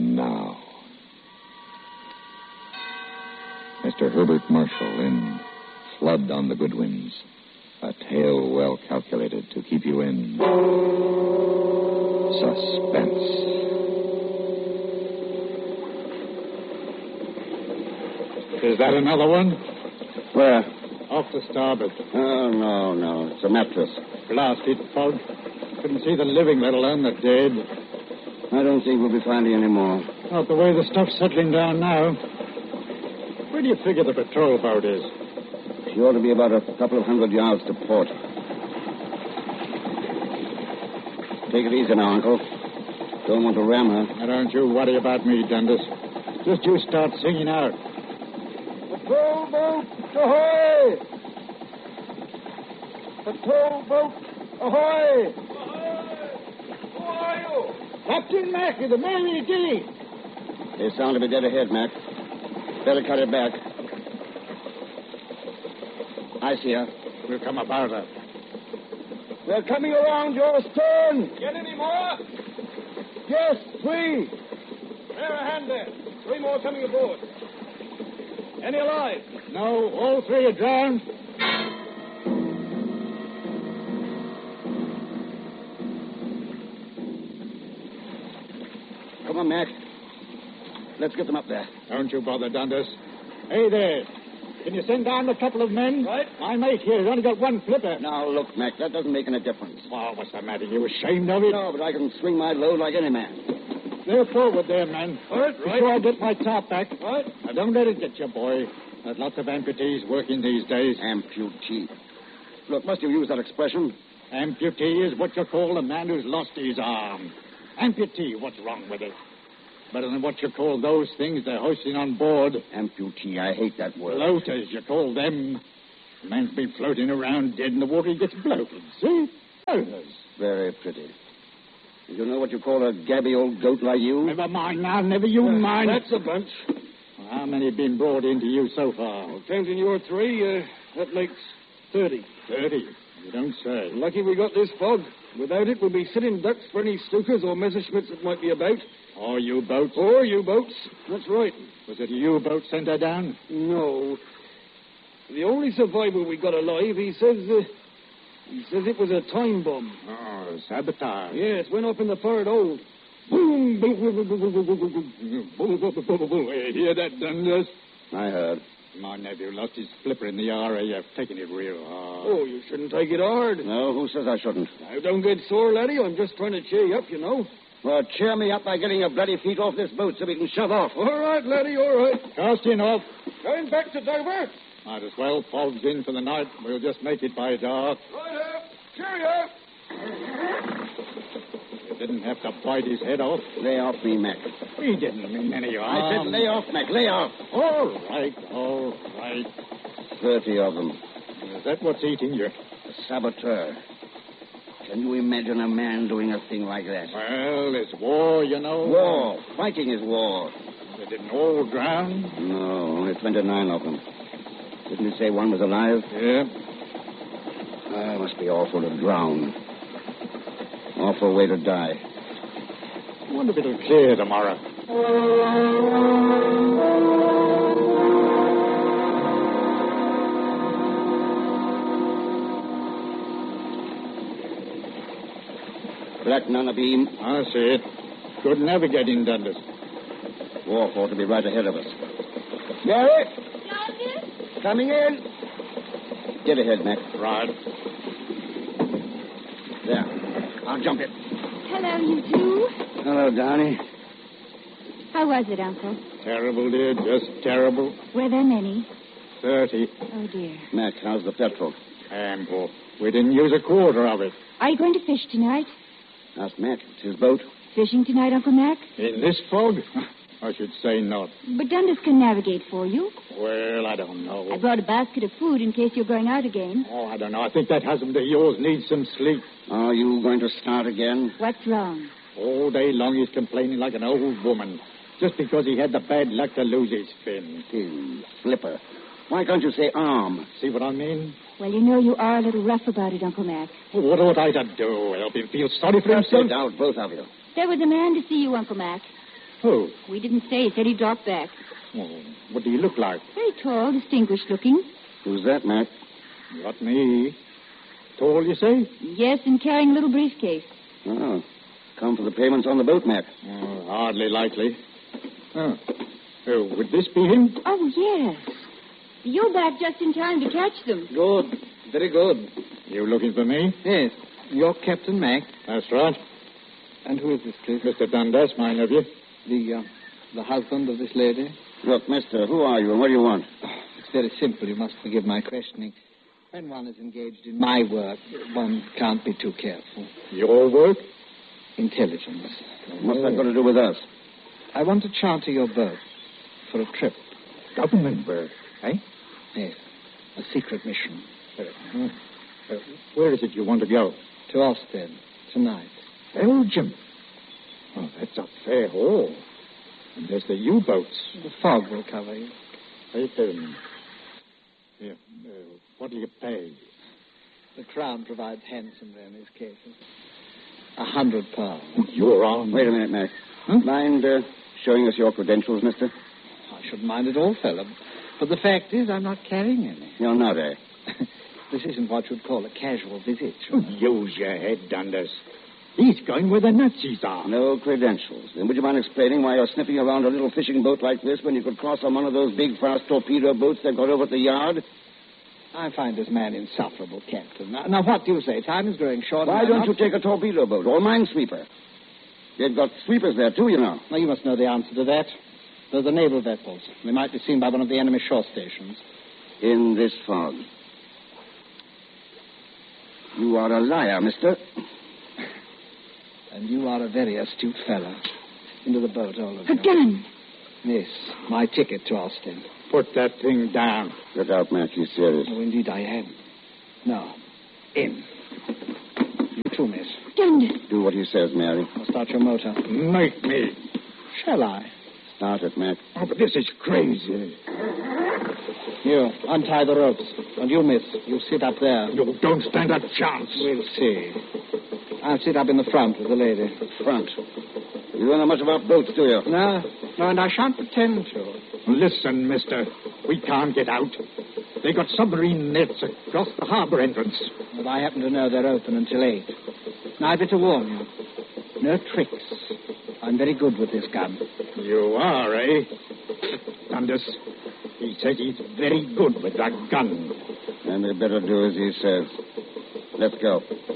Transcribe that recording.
now. Mr. Herbert Marshall in Flood on the Goodwins. A tale well calculated to keep you in suspense. Is that another one? Where? Off the starboard. Oh, no. It's a mattress. Blasted fog. Couldn't see the living, let alone the dead. I don't think we'll be finding any more. Not the way the stuff's settling down now. Where do you figure the patrol boat is? She ought to be about a couple of 100 yards to port. Take it easy now, Uncle. Don't want to ram her. Now, don't you worry about me, Dundas. Just you start singing out. Patrol boat, ahoy! Patrol boat, ahoy! Who are you? Captain Mack of the Mary D. They sound to be dead ahead, Mac. Better cut it back. I see her. We'll come about her. They're coming around your stern. Get any more? Yes, 3. Bear a hand there. 3 more coming aboard. Any alive? No, all 3 are drowned. Come on, Mac. Let's get them up there. Don't you bother, Dundas. Hey there. Can you send down a couple of men? Right. My mate here has only got 1 flipper. Now, look, Mac, that doesn't make any difference. Oh, what's the matter? You ashamed of it? No, but I can swing my load like any man. They're forward there, men. Right. Before I get my top back. Right. Now, don't let it get you, boy. There's lots of amputees working these days. Amputee. Look, must you use that expression? Amputee is what you call a man who's lost his arm. Amputee, what's wrong with it? Better than what you call those things they're hoisting on board. Amputee, I hate that word. Floaters, you call them. A man's been floating around dead in the water, he gets bloated. See? Floaters. Very pretty. You know what you call a gabby old goat like you? Never mind now, never you mind. That's a bunch. How many have been brought into you so far? Well, counting your 3, that makes 30. 30? You don't say. Lucky we got this fog. Without it, we'll be sitting ducks for any Stukas or Messerschmitts that might be about. Or U-boats? Or U-boats. That's right. Was it a U-boat sent her down? No. The only survivor we got alive, he says it was a time bomb. Oh, sabotage. Yes, went up in the forward hold. Boom, boom, boom, boom, boom, boom, boom, boom, boom, boom, boom, boom, boom. Hear that, Dundas? I heard. My nephew lost his flipper in the RAF, taking it real hard. Oh, you shouldn't take it hard. No, who says I shouldn't? Now, don't get sore, laddie. I'm just trying to cheer you up, you know. Well, cheer me up by getting your bloody feet off this boat so we can shove off. All right, laddie, all right. Casting off. Going back to Dover. Might as well. Fog's in for the night. We'll just make it by dark. Right up. Cheerio. You didn't have to bite his head off. Lay off me, Mac. We didn't mean any harm. I said lay off, Mac. Lay off. All right, all right. 30 of them. Is that what's eating you? A saboteur. Can you imagine a man doing a thing like that? Well, it's war, you know. War. Fighting is war. They didn't all drown? No, only 29 of them. Didn't you say one was alive? Yeah. It must be awful to drown. Awful way to die. I wonder if it'll clear tomorrow. Black Nana beam. I see it. Good navigating, Dundas. Wharf ought to be right ahead of us. Mary? Dundas? Coming in. Get ahead, Mac. Right. There. I'll jump it. Hello, you two. Hello, Donnie. How was it, Uncle? Terrible, dear. Just terrible. Were there many? 30. Oh, dear. Mac, how's the petrol? Ample. We didn't use a quarter of it. Are you going to fish tonight? Ask Mac. It's his boat. Fishing tonight, Uncle Mac? In this fog? I should say not. But Dundas can navigate for you. Well, I don't know. I brought a basket of food in case you're going out again. Oh, I don't know. I think that husband of yours needs some sleep. Are you going to start again? What's wrong? All day long he's complaining like an old woman. Just because he had the bad luck to lose his fin. Fin. Flipper. Why can't you say arm? See what I mean? Well, you know you are a little rough about it, Uncle Mac. Well, what ought I to do? Help him feel sorry for himself? Sit out, both of you. There was a man to see you, Uncle Mac. Who? We didn't say. He said he dropped back. Oh, what do you look like? Very tall, distinguished looking. Who's that, Mac? Not me. Tall, you say? Yes, and carrying a little briefcase. Oh, come for the payments on the boat, Mac. Oh, hardly likely. Oh. Oh, would this be him? Oh, yes. You're back just in time to catch them. Good. Very good. You looking for me? Yes. You're Captain Mac. That's right. And who is this, please? Mr. Dundas, my nephew. The husband of this lady? Look, mister, who are you and what do you want? It's very simple. You must forgive my questioning. When one is engaged in my work, one can't be too careful. Your work? Intelligence. What's that got to do with us? I want to charter your boat for a trip. Government work, eh? Yes. A secret mission. Where is it you want to go? To Ostend. Tonight. Belgium. Oh, that's a fair haul. And there's the U-boats. The fog will cover you. Yeah, what do you pay? The Crown provides handsomely in these cases. £100. You're on. Wait a minute, Mac. Mind showing us your credentials, mister? I shouldn't mind at all, fella. But the fact is, I'm not carrying any. You're not, eh? This isn't what you'd call a casual visit. Use your head, Dundas. He's going where the Nazis are. No credentials. Then would you mind explaining why you're sniffing around a little fishing boat like this when you could cross on one of those big, fast torpedo boats they've got over at the yard? I find this man insufferable, Captain. Now, what do you say? Time is growing short. Why don't you take a torpedo boat or a minesweeper? They've got sweepers there, too, you know. Well, you must know the answer to that. They're the naval vessels. They might be seen by one of the enemy shore stations. In this fog. You are a liar, mister. And you are a very astute fellow. Into the boat, all of you. A gun. Yes, my ticket to Ostend. Put that thing down. Get out, Mac. He's serious. Oh, indeed I am. Now, in. You too, miss. Dundas. Do what he says, Mary. I'll start your motor. Make me. Shall I? Start it, Mac. Oh, but this is crazy. You, untie the ropes. And you, miss, you sit up there. You don't stand a chance. We'll see. I'll sit up in the front with the lady. Front. You don't know much about boats, do you? No, and I shan't pretend to. Listen, mister. We can't get out. They got submarine nets across the harbor entrance. But I happen to know they're open until 8. Now, I better warn you. No tricks. I'm very good with this gun. You are, eh? Dundas, he says he's very good with that gun. And we better do as he says. Let's go.